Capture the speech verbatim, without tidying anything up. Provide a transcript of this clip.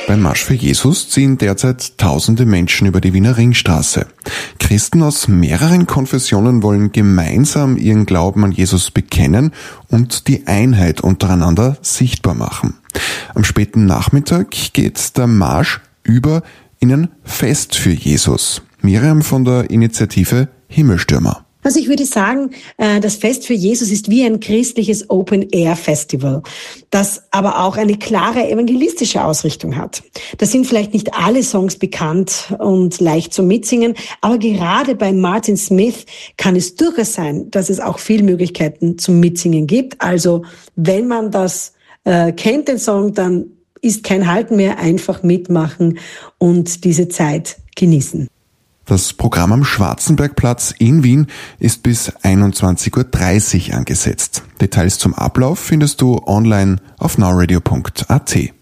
Beim Marsch für Jesus ziehen derzeit tausende Menschen über die Wiener Ringstraße. Christen aus mehreren Konfessionen wollen gemeinsam ihren Glauben an Jesus bekennen und die Einheit untereinander sichtbar machen. Am späten Nachmittag geht der Marsch über in ein Fest für Jesus. Miriam von der Initiative Himmelstürmer. Also ich würde sagen, das Fest für Jesus ist wie ein christliches Open-Air-Festival, das aber auch eine klare evangelistische Ausrichtung hat. Da sind vielleicht nicht alle Songs bekannt und leicht zum Mitsingen, aber gerade bei Martin Smith kann es durchaus sein, dass es auch viele Möglichkeiten zum Mitsingen gibt. Also wenn man das äh, kennt, den Song, dann ist kein Halten mehr, einfach mitmachen und diese Zeit genießen. Das Programm am Schwarzenbergplatz in Wien ist bis einundzwanzig Uhr dreißig angesetzt. Details zum Ablauf findest du online auf nowradio punkt at.